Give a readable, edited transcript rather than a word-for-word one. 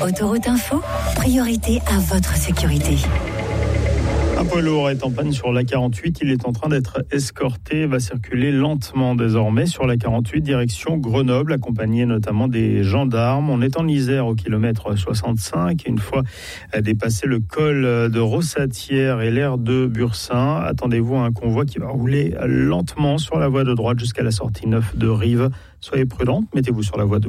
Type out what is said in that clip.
Autoroute Info, priorité à votre sécurité. Un poids lourd est en panne sur la 48. Il est en train d'être escorté, va circuler lentement désormais sur la 48 direction Grenoble, accompagné notamment des gendarmes. On est en Isère au kilomètre 65. Une fois dépassé le col de Rossatière et l'aire de Bursin, attendez-vous à un convoi qui va rouler lentement sur la voie de droite jusqu'à la sortie 9 de Rive. Soyez prudents, mettez-vous sur la voie de